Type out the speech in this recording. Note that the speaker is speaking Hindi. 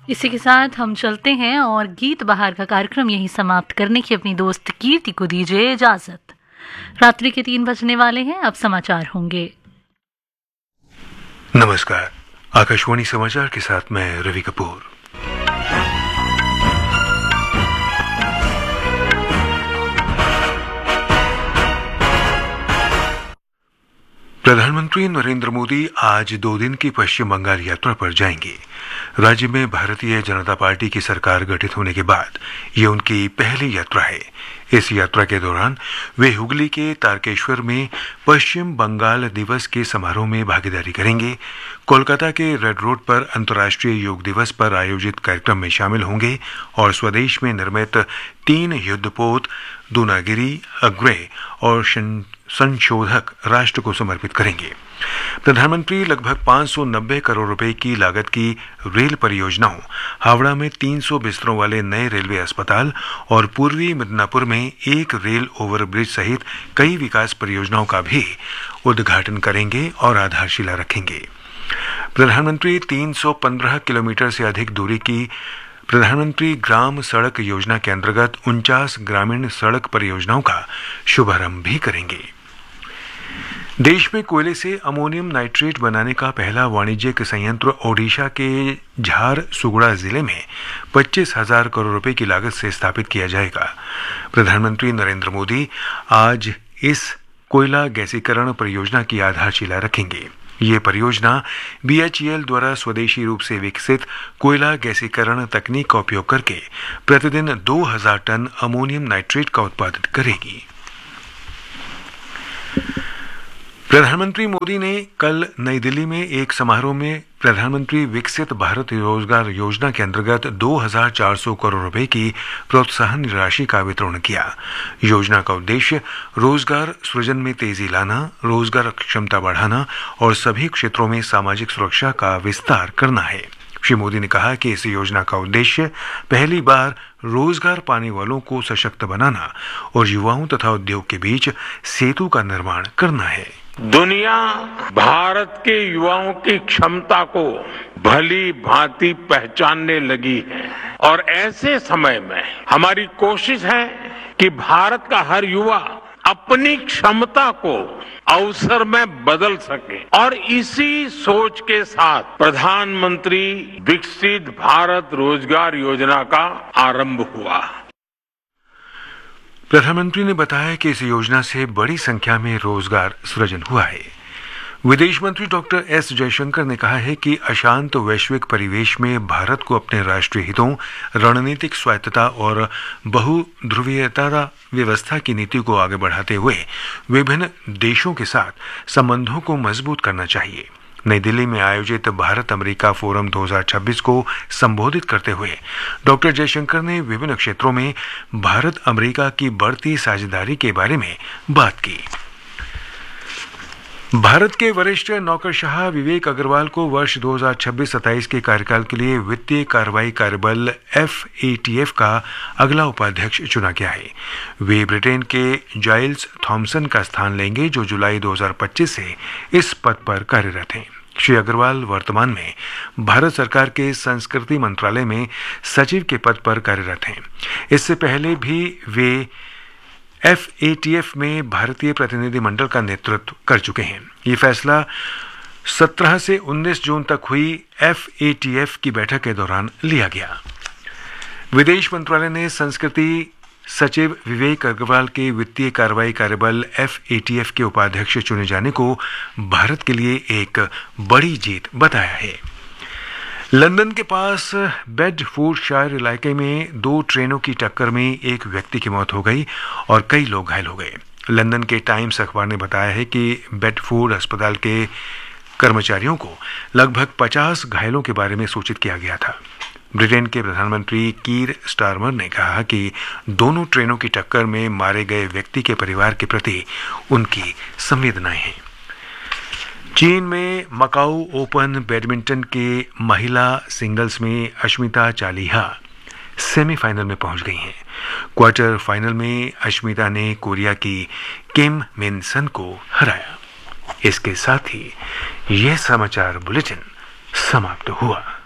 इसी के साथ हम चलते हैं और गीत बहार का कार्यक्रम यहीं समाप्त करने की अपनी दोस्त कीर्ति को दीजिए इजाजत। रात्रि के 3 बजने वाले हैं, अब समाचार होंगे। नमस्कार, आकाशवाणी समाचार के साथ मैं रवि कपूर। प्रधानमंत्री नरेंद्र मोदी आज 2 दिन की पश्चिम बंगाल यात्रा पर जाएंगे। राज्य में भारतीय जनता पार्टी की सरकार गठित होने के बाद ये उनकी पहली यात्रा है। इस यात्रा के दौरान वे हुगली के तारकेश्वर में पश्चिम बंगाल दिवस के समारोह में भागीदारी करेंगे। कोलकाता के रेड रोड पर अंतर्राष्ट्रीय योग दिवस पर आयोजित कार्यक्रम में शामिल होंगे और स्वदेश में निर्मित 3 युद्धपोत दूनागिरी, अग्रे और संशोधक राष्ट्र को समर्पित करेंगे। प्रधानमंत्री लगभग 590 करोड़ रुपए की लागत की रेल परियोजनाओं, हावड़ा में 300 बिस्तरों वाले नए रेलवे अस्पताल और पूर्वी मिदनापुर में एक रेल ओवरब्रिज सहित कई विकास परियोजनाओं का भी उद्घाटन करेंगे और आधारशिला रखेंगे। प्रधानमंत्री 315 किलोमीटर से अधिक दूरी की प्रधानमंत्री ग्राम सड़क योजना के अंतर्गत 49 ग्रामीण सड़क परियोजनाओं का शुभारंभ भी करेंगे। देश में कोयले से अमोनियम नाइट्रेट बनाने का पहला वाणिज्यिक संयंत्र ओडिशा के झारसुगुड़ा जिले में 25,000 करोड़ रुपए की लागत से स्थापित किया जाएगा। प्रधानमंत्री नरेंद्र मोदी आज इस कोयला गैसीकरण परियोजना की आधारशिला रखेंगे। ये परियोजना BHEL द्वारा स्वदेशी रूप से विकसित कोयला गैसीकरण तकनीक का उपयोग करके प्रतिदिन 2,000 टन अमोनियम नाइट्रेट का उत्पादन करेगी। प्रधानमंत्री मोदी ने कल नई दिल्ली में एक समारोह में प्रधानमंत्री विकसित भारत रोजगार योजना के अंतर्गत 2,400 करोड़ रुपए की प्रोत्साहन राशि का वितरण किया। योजना का उद्देश्य रोजगार सृजन में तेजी लाना, रोजगार क्षमता बढ़ाना और सभी क्षेत्रों में सामाजिक सुरक्षा का विस्तार करना है। श्री मोदी ने कहा कि इस योजना का उद्देश्य पहली बार रोजगार पाने वालों को सशक्त बनाना और युवाओं तथा उद्योग के बीच सेतु का निर्माण करना है। दुनिया भारत के युवाओं की क्षमता को भली भांति पहचानने लगी है और ऐसे समय में हमारी कोशिश है कि भारत का हर युवा अपनी क्षमता को अवसर में बदल सके और इसी सोच के साथ प्रधानमंत्री विकसित भारत रोजगार योजना का आरंभ हुआ। प्रधानमंत्री ने बताया कि इस योजना से बड़ी संख्या में रोजगार सृजन हुआ है। विदेश मंत्री डॉक्टर एस जयशंकर ने कहा है कि अशांत वैश्विक परिवेश में भारत को अपने राष्ट्रीय हितों, रणनीतिक स्वायत्तता और बहुध्रुवीयता व्यवस्था की नीति को आगे बढ़ाते हुए विभिन्न देशों के साथ संबंधों को मजबूत करना चाहिए। नई दिल्ली में आयोजित भारत अमेरिका फोरम 2026 को संबोधित करते हुए डॉक्टर जयशंकर ने विभिन्न क्षेत्रों में भारत अमेरिका की बढ़ती साझेदारी के बारे में बात की। भारत के वरिष्ठ नौकरशाह विवेक अग्रवाल को वर्ष 2026-27 के कार्यकाल के लिए वित्तीय कार्रवाई कार्यबल FATF का अगला उपाध्यक्ष चुना गया है। वे ब्रिटेन के जाइल्स थॉमसन का स्थान लेंगे, जो जुलाई 2025 से इस पद पर कार्यरत हैं। श्री अग्रवाल वर्तमान में भारत सरकार के संस्कृति मंत्रालय में सचिव के पद पर कार्यरत हैं। इससे पहले भी वे FATF में भारतीय प्रतिनिधिमंडल का नेतृत्व कर चुके हैं। ये फैसला 17 से 19 जून तक हुई FATF की बैठक के दौरान लिया गया। विदेश मंत्रालय ने संस्कृति सचिव विवेक अग्रवाल के वित्तीय कार्रवाई कार्यबल FATF के उपाध्यक्ष चुने जाने को भारत के लिए एक बड़ी जीत बताया है। लंदन के पास बेडफोर्डशायर इलाके में 2 ट्रेनों की टक्कर में एक व्यक्ति की मौत हो गई और कई लोग घायल हो गए। लंदन के टाइम्स अखबार ने बताया है कि बेडफोर्ड अस्पताल के कर्मचारियों को लगभग 50 घायलों के बारे में सूचित किया गया था। ब्रिटेन के प्रधानमंत्री कीर स्टारमर ने कहा कि दोनों ट्रेनों की टक्कर में मारे गए व्यक्ति के परिवार के प्रति उनकी संवेदनाएं हैं। चीन में मकाऊ ओपन बैडमिंटन के महिला सिंगल्स में अश्मिता चालिहा सेमीफाइनल में पहुंच गई हैं। क्वार्टर फाइनल में अश्मिता ने कोरिया की किम मिन सन को हराया। इसके साथ ही यह समाचार बुलेटिन समाप्त हुआ।